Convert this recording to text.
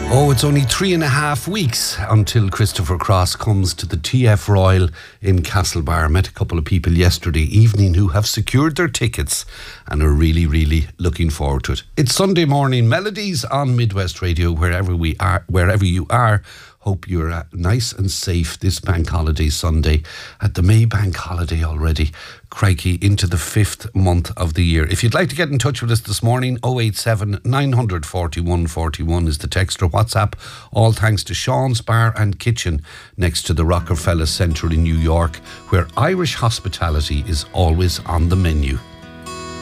Oh, it's only 3.5 weeks until Christopher Cross comes to the TF Royal in Castlebar. I met a couple of people yesterday evening who have secured their tickets and are really, really looking forward to it. It's Sunday morning melodies on Midwest Radio, wherever you are. Hope you're nice and safe this bank holiday Sunday at the May bank holiday already. Crikey, into the 5th month of the year. If you'd like to get in touch with us this morning, 087 941 41 is the text or WhatsApp. All thanks to Sean's Bar and Kitchen next to the Rockefeller Centre in New York, where Irish hospitality is always on the menu.